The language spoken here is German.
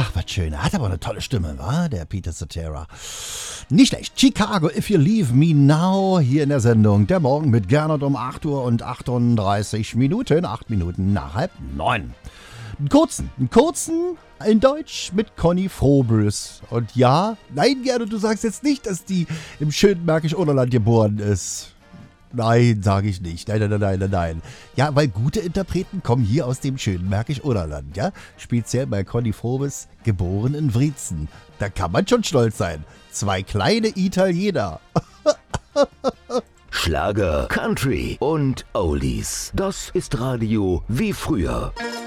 Ach, was schön. Er hat aber eine tolle Stimme, wa? Der Peter Cetera. Nicht schlecht. Chicago, If You Leave Me Now, hier in der Sendung. Der Morgen mit Gernot um 8 Uhr und 38 Minuten. 8 Minuten nach 8:30. Einen kurzen in Deutsch mit Conny Frobös. Und ja, nein, Gernot, du sagst jetzt nicht, dass die im schönen Märkisch-Oderland geboren ist. Nein, sage ich nicht. Nein. Ja, weil gute Interpreten kommen hier aus dem schönen Märkisch-Oderland, ja? Speziell bei Conny Frobes, geboren in Wriezen. Da kann man schon stolz sein. 2 kleine Italiener. Schlager, Country und Oldies. Das ist Radio wie früher.